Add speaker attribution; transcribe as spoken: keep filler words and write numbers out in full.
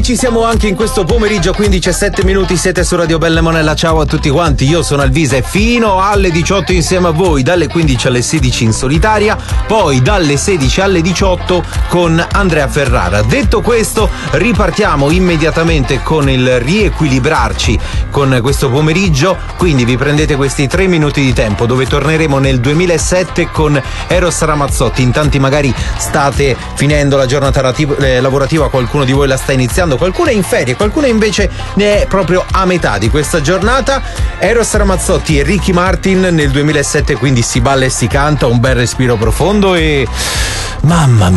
Speaker 1: ci siamo anche in questo pomeriggio, quindici e sette minuti, siete su Radio Belle Monella. Ciao a tutti quanti, io sono Alvise fino alle diciotto insieme a voi, dalle quindici alle sedici in solitaria, poi dalle sedici alle diciotto con Andrea Ferrara. Detto questo, ripartiamo immediatamente con il riequilibrarci con questo pomeriggio, quindi vi prendete questi tre minuti di tempo dove torneremo nel duemilasette con Eros Ramazzotti. In tanti magari state finendo la giornata lavorativa, qualcuno di voi la sta iniziando, qualcuno è in ferie, qualcuno invece ne è proprio a metà di questa giornata. Eros Ramazzotti e Ricky Martin nel duemilasette, quindi si balla e si canta, un bel respiro profondo e mamma mia.